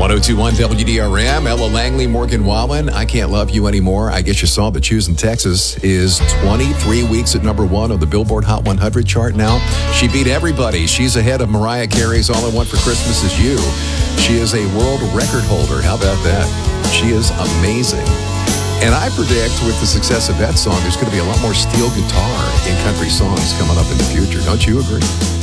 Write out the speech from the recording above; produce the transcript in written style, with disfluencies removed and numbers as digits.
1021 WDRM, Ella Langley, Morgan Wallen, I Can't Love You Anymore. I guess you saw that Choosing Texas is 23 weeks at number one on the Billboard Hot 100 chart now. She beat everybody. She's ahead of Mariah Carey's All I Want for Christmas Is You. She is a world record holder. How about that? She is amazing. And I predict with the success of that song, there's going to be a lot more steel guitar in country songs coming up in the future. Don't you agree?